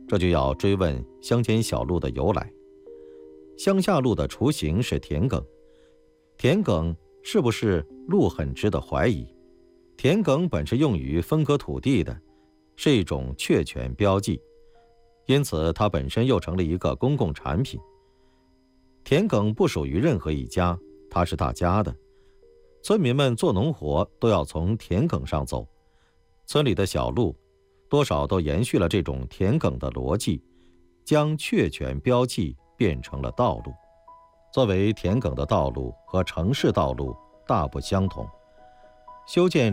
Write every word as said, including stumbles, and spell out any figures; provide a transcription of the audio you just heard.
这就要追问乡间小路的由来。乡下路的雏形是田埂，田埂是不是路很值得怀疑。田埂本是用于分割土地的，是一种确权标记，因此它本身又成了一个公共产品。田埂不属于任何一家，它是大家的。村民们做农活都要从田埂上走，村里的小路多少都延续了这种田埂的逻辑，将确权标记变成了道路。作为田埂的道路和城市道路大不相同，修建